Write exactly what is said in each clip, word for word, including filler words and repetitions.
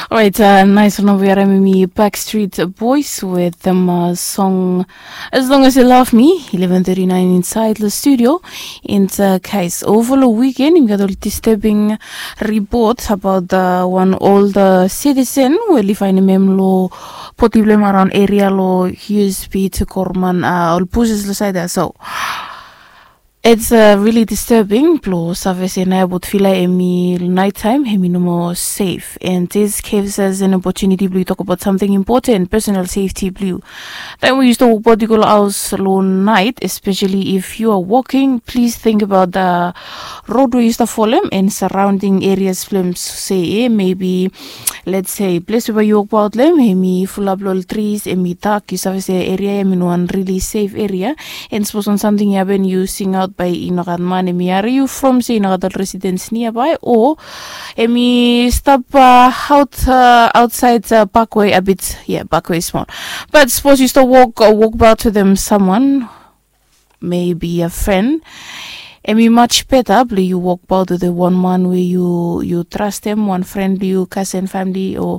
Right, uh, nice one over here, me Backstreet Boys with them uh, song As Long As You Love Me, eleven thirty-nine inside the studio. In the case, over the weekend, we got a disturbing report about the one old uh, citizen who live in a memlo possible around area lo U S B to Korman uh, all pushes the side so. It's uh, really disturbing. Plus, obviously, I would feel like emi nighttime, emi no more safe. And this gives us an opportunity to talk about something important, personal safety. Blue. Then we used to walk particular house alone night, especially if you are walking. Please think about the road we used to follow and surrounding areas. Films say maybe, let's say, place where you walk about them, emi full of little trees, emi dark. You say area, emi no one really safe area. And suppose on something happen, you sing out by Inogadman, emi are you from say Inogadal residents nearby or emi stop uh, out uh, outside uh, Parkway a bit, yeah, Parkway is small, but suppose you still walk or walk about to them someone, maybe a friend, emi much better play you walk about to the one man where you you trust them, one friend you cousin family or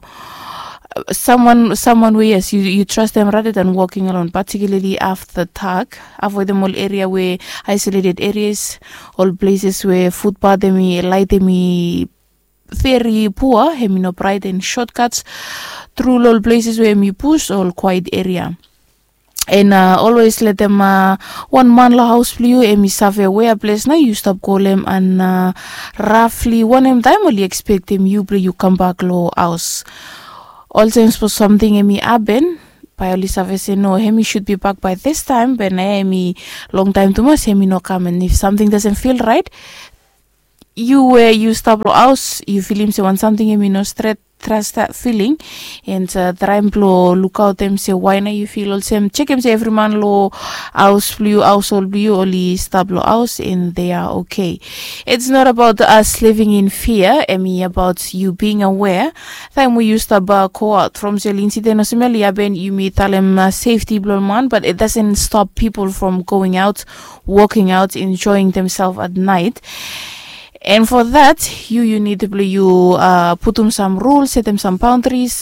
someone someone where yes you, you trust them rather than walking alone, particularly after dark. Avoid them all area where isolated areas, all places where footpath demi light demi very poor, hemi no bright and shortcuts through all places where me push all quiet area. And uh, always let them uh, one man la house blue emi save where place na you stop call them and uh, roughly one em time only expect them you play you come back low house. Also, for something emi happen, by Elisa say no, hemi should be back by this time, but hemi long time too much, hemi no come. And if something doesn't feel right, you where you stop house, you feel him say want something hemi no straight trust that feeling and uh, try and look out them say why na you feel also check him say every man lo house blue household blue only stable house and they are okay. It's not about us living in fear, I mean about you being aware. Time we used to uh, go out from the incident or you may tell them uh, safety blow man, but it doesn't stop people from going out, walking out, enjoying themselves at night. And for that, you you need to play, you uh, put them some rules, set them some boundaries,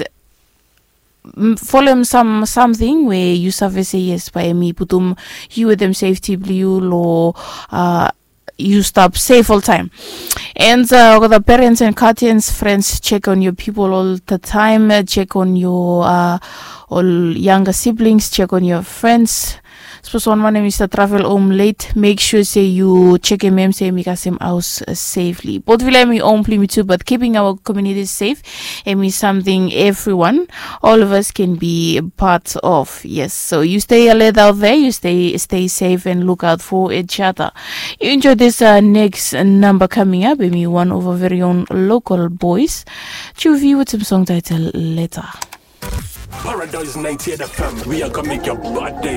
follow them some something where you say yes by me, put them you with them safety blue law, uh, you stop safe all time. And uh, the parents and guardians, friends, check on your people all the time, uh, check on your uh, all younger siblings, check on your friends. Suppose one man is to travel home late, make sure say you check him, say make us him house uh, safely. Both will let me home play me too, but keeping our communities safe and is something everyone, all of us can be part of. Yes, so you stay alert out there, you stay stay safe and look out for each other. You enjoy this uh, next number coming up, maybe one of our very own local boys. Chuvi with some song title Letter. Paradise ninety-eight F M, we are gonna make your bad day.